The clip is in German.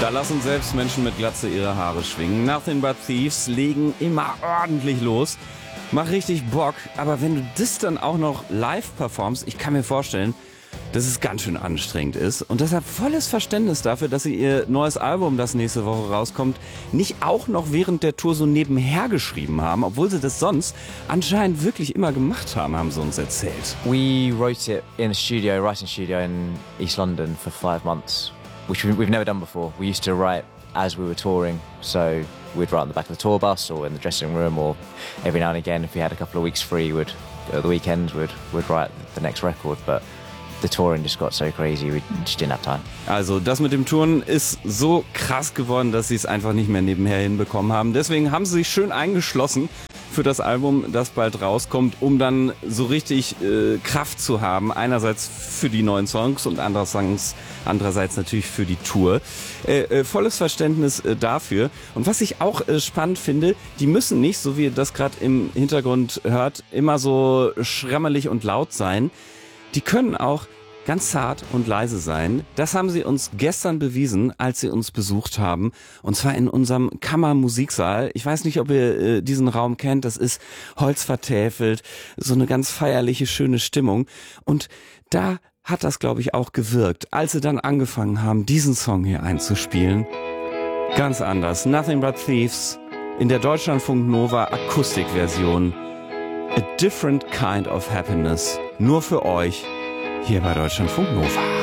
Da lassen selbst Menschen mit Glatze ihre Haare schwingen. Nothing But Thieves legen immer ordentlich los. Macht richtig Bock. Aber wenn du das dann auch noch live performst, ich kann mir vorstellen, dass es ganz schön anstrengend ist. Und deshalb volles Verständnis dafür, dass sie ihr neues Album, das nächste Woche rauskommt, nicht auch noch während der Tour so nebenher geschrieben haben, obwohl sie das sonst anscheinend wirklich immer gemacht haben, haben sie uns erzählt. We wrote it in a studio, writing studio in East London for 5 months, which we've never done before. We used to write as we were touring, so we'd write on the back of the tour bus or in the dressing room, or every now and again, if we had a couple of weeks free, at the weekends we'd write the next record. But the touring just got so crazy, we just didn't have time. Also das mit dem Touren ist so krass geworden, dass sie es einfach nicht mehr nebenher hinbekommen haben. Deswegen haben sie sich schön eingeschlossen für das Album, das bald rauskommt, um dann so richtig Kraft zu haben. Einerseits für die neuen Songs und andererseits natürlich für die Tour. Volles Verständnis dafür. Und was ich auch spannend finde, die müssen nicht, so wie ihr das gerade im Hintergrund hört, immer so schrammelig und laut sein. Die können auch ganz zart und leise sein. Das haben sie uns gestern bewiesen, als sie uns besucht haben. Und zwar in unserem Kammermusiksaal. Ich weiß nicht, ob ihr diesen Raum kennt. Das ist holzvertäfelt. So eine ganz feierliche, schöne Stimmung. Und da hat das, glaube ich, auch gewirkt. Als sie dann angefangen haben, diesen Song hier einzuspielen. Ganz anders. Nothing But Thieves in der Deutschlandfunk Nova Akustikversion. A different kind of happiness. Nur für euch hier bei Deutschlandfunk Nova.